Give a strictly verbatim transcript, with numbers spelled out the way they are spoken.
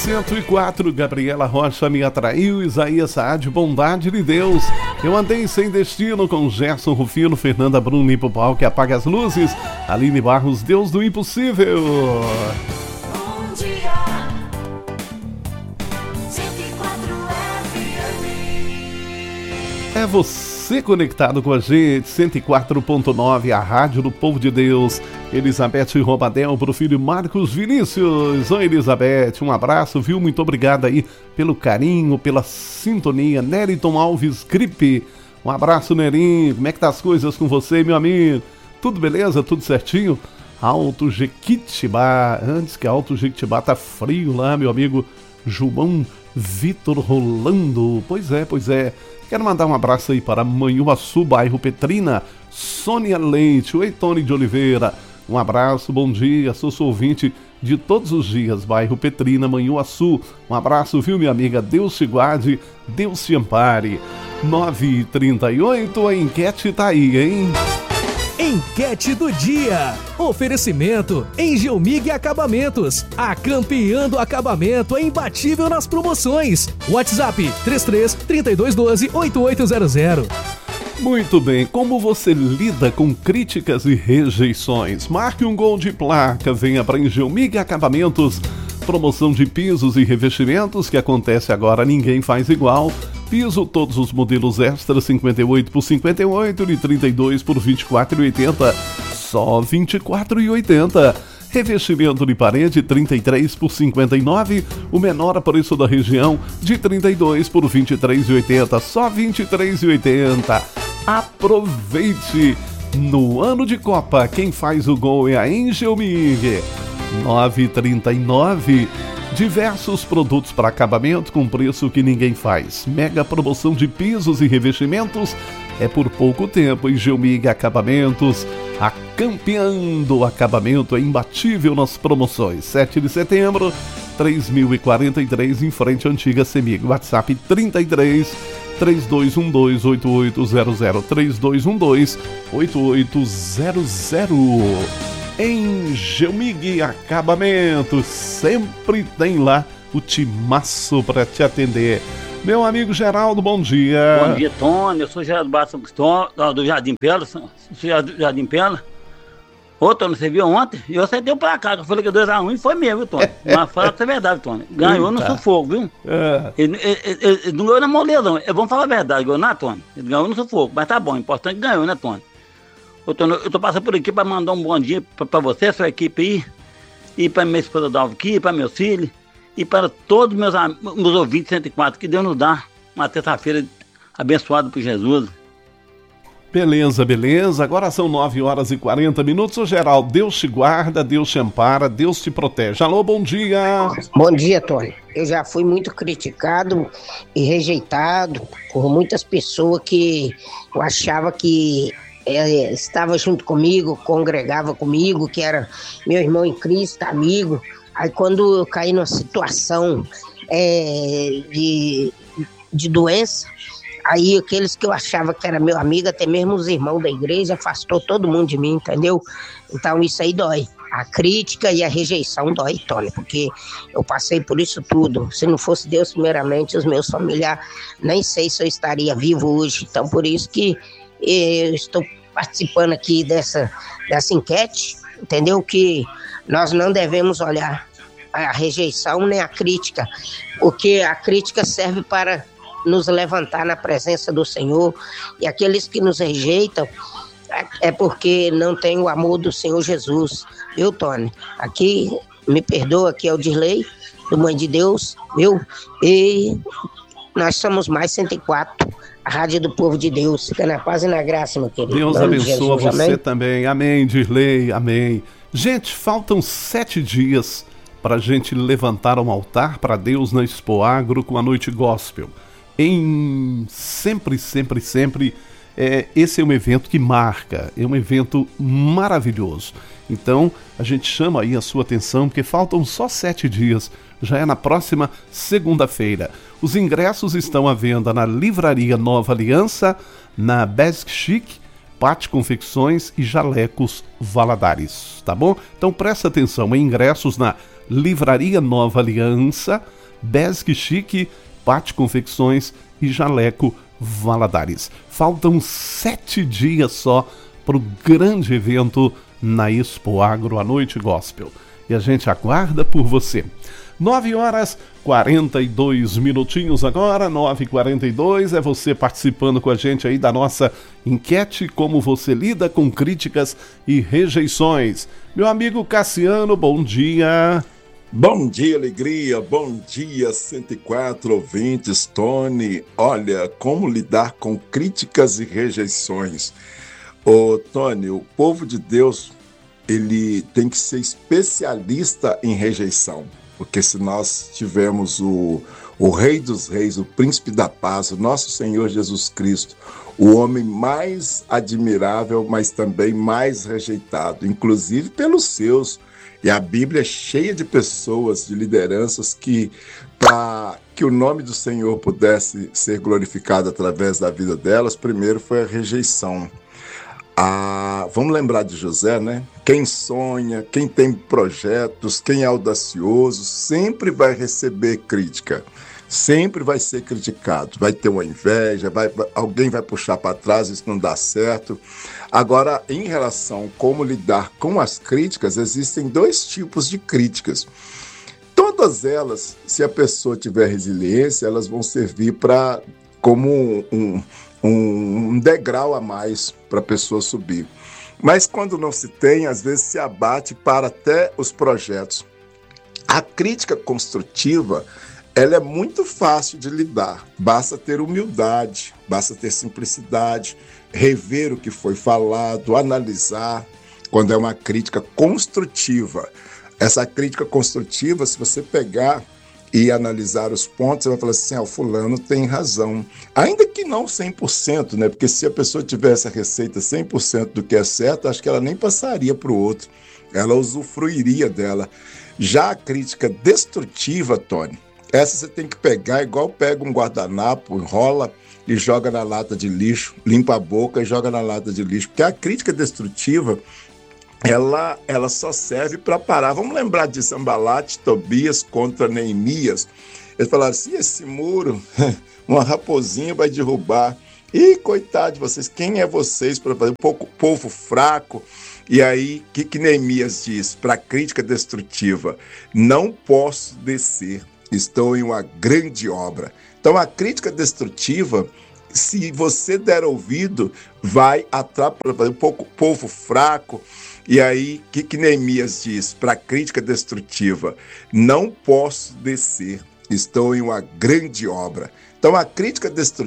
cento e quatro, Gabriela Rocha me atraiu, Isaías Saad, bondade de Deus. Eu andei sem destino com Gerson Rufino, Fernanda Bruno, limpa o pau que apaga as luzes. Aline Barros, Deus do impossível. Bom dia, cento e quatro F M. É você conectado com a gente, cento e quatro ponto nove, a rádio do povo de Deus. Elizabeth Robadel pro filho Marcos Vinícius. Oi, Elizabeth, um abraço, viu? Muito obrigado aí pelo carinho, pela sintonia. Neriton Alves Gripe, um abraço, Nerim. Como é que tá as coisas com você, meu amigo? Tudo beleza? Tudo certinho? Alto Jequitibá, antes que Alto Jequitibá tá frio lá, meu amigo João Vitor Rolando. Pois é, pois é. Quero mandar um abraço aí para Manhuaçu, bairro Petrina. Sônia Leite, oi, Tony de Oliveira. Um abraço, bom dia, sou seu ouvinte de todos os dias, bairro Petrina, Manhuaçu. Um abraço, viu, minha amiga? Deus te guarde, Deus te ampare. nove e trinta e oito, a enquete tá aí, hein? Enquete do dia. Oferecimento Engelmig Acabamentos. A campeã do acabamento é imbatível nas promoções. WhatsApp três três, trinta e dois, doze, oitenta e oito zero zero. Muito bem, como você lida com críticas e rejeições? Marque um gol de placa, venha para Engelmig Acabamentos. Promoção de pisos e revestimentos que acontece agora, ninguém faz igual. Piso, todos os modelos extra, cinquenta e oito por cinquenta e oito e trinta e dois por vinte e quatro reais e oitenta centavos. Só vinte e quatro reais e oitenta centavos. Revestimento de parede, trinta e três por cinquenta e nove reais. O menor preço da região, de trinta e dois por vinte e três reais e oitenta centavos. Só vinte e três reais e oitenta centavos. Aproveite! No ano de Copa, quem faz o gol é a Engelmig. nove e trinta e nove. Diversos produtos para acabamento com preço que ninguém faz. Mega promoção de pisos e revestimentos é por pouco tempo. Engelmig Acabamentos, a campeã do acabamento, é imbatível nas promoções. sete de setembro, três mil e quarenta e três, em frente à antiga Semig. WhatsApp trinta e três, três dois um dois, oito oito zero zero, três dois um dois, oito oito zero zero. Engelmig Acabamentos, sempre tem lá o timaço para te atender. Meu amigo Geraldo, bom dia. Bom dia, Tony. Eu sou Geraldo Bastos do Jardim Pela, sou Jardim Pela. Ô, Tony, você viu ontem? Eu acertei o placar, eu falei que dois a um e foi mesmo, viu, Tony? Mas fala que é verdade, Tony. Ganhou no sufoco, viu? É. Ele, ele, ele, ele não ganhou na moleza, vamos falar a verdade, ganhou, não, Tony? Ele ganhou no sufoco, mas tá bom, o importante é que ganhou, né, Tony? Ô, Tony, eu tô passando por aqui pra mandar um bom dia pra, pra você, sua equipe aí, e pra minha esposa Dalva aqui, pra meus filhos, e para todos meus, meus ouvintes cento e quatro, que Deus nos dá uma terça-feira abençoada por Jesus. Beleza, beleza. Agora são nove horas e quarenta minutos. Ô, Geraldo, Deus te guarda, Deus te ampara, Deus te protege. Alô, bom dia. Bom dia, Tony. Eu já fui muito criticado e rejeitado por muitas pessoas que eu achava que é, estava junto comigo, congregava comigo, que era meu irmão em Cristo, amigo. Aí quando eu caí numa situação é, de, de doença, aí aqueles que eu achava que era meu amigo, até mesmo os irmãos da igreja, afastou todo mundo de mim, entendeu? Então isso aí dói. A crítica e a rejeição dói, Tony, porque eu passei por isso tudo. Se não fosse Deus primeiramente, os meus familiares, nem sei se eu estaria vivo hoje. Então por isso que eu estou participando aqui dessa, dessa enquete, entendeu? Que nós não devemos olhar a rejeição nem a crítica, porque a crítica serve para nos levantar na presença do Senhor, e aqueles que nos rejeitam é porque não tem o amor do Senhor Jesus, viu, Tony? Aqui, me perdoa, aqui é o Dirley, do Mãe de Deus, viu? E nós somos mais cento e quatro, a rádio do povo de Deus. Fica na paz e na graça, meu querido. Deus abençoa você amém? Também, amém, Dirley, amém. Gente, faltam sete dias para a gente levantar um altar para Deus na Expo Agro com a Noite Gospel. Em sempre, sempre, sempre, é, esse é um evento que marca, é um evento maravilhoso. Então, a gente chama aí a sua atenção, porque faltam só sete dias, já é na próxima segunda-feira. Os ingressos estão à venda na Livraria Nova Aliança, na Basic Chic, Pátio Confecções e Jalecos Valadares, tá bom? Então presta atenção, ingressos na Livraria Nova Aliança, Basic Chic, Pate Confecções e Jaleco Valadares. Faltam sete dias só para o grande evento na Expo Agro, a Noite Gospel. E a gente aguarda por você. nove horas e quarenta e dois minutinhos agora, nove e quarenta e dois, é você participando com a gente aí da nossa enquete, como você lida com críticas e rejeições. Meu amigo Cassiano, bom dia. Bom dia, alegria, bom dia, cento e quatro ouvintes, Tony. Olha, como lidar com críticas e rejeições. Ô, Tony, o povo de Deus, ele tem que ser especialista em rejeição. Porque se nós tivermos o, o Rei dos Reis, o Príncipe da Paz, o nosso Senhor Jesus Cristo, o homem mais admirável, mas também mais rejeitado, inclusive pelos seus. E a Bíblia é cheia de pessoas, de lideranças que, para que o nome do Senhor pudesse ser glorificado através da vida delas, primeiro foi a rejeição. Ah, vamos lembrar de José, né? Quem sonha, quem tem projetos, quem é audacioso, sempre vai receber crítica, sempre vai ser criticado, vai ter uma inveja, vai, alguém vai puxar para trás, isso não dá certo. Agora, em relação a como lidar com as críticas, existem dois tipos de críticas. Todas elas, se a pessoa tiver resiliência, elas vão servir para como um, um um degrau a mais para a pessoa subir. Mas quando não se tem, às vezes se abate para até os projetos. A crítica construtiva, ela é muito fácil de lidar. Basta ter humildade, basta ter simplicidade, rever o que foi falado, analisar, quando é uma crítica construtiva. Essa crítica construtiva, se você pegar e analisar os pontos, você vai falar assim, ah, o fulano tem razão. Ainda que não cem por cento, né? Porque se a pessoa tivesse a receita cem por cento do que é certo, acho que ela nem passaria para o outro. Ela usufruiria dela. Já a crítica destrutiva, Tony, essa você tem que pegar igual pega um guardanapo, enrola e joga na lata de lixo, limpa a boca e joga na lata de lixo. Porque a crítica destrutiva, Ela, ela só serve para parar. Vamos lembrar de Sambalate, Tobias contra Neemias. Eles falaram assim, esse muro, uma raposinha vai derrubar. E coitado de vocês, quem é vocês para fazer um pouco povo fraco? E aí, o que, que Neemias diz para a crítica destrutiva? Não posso descer, estou em uma grande obra. Então a crítica destrutiva, se você der ouvido, vai atrapalhar um pouco povo fraco. E aí, o que, que Neemias diz para a crítica destrutiva? Não posso descer, estou em uma grande obra. Então, a crítica destrutiva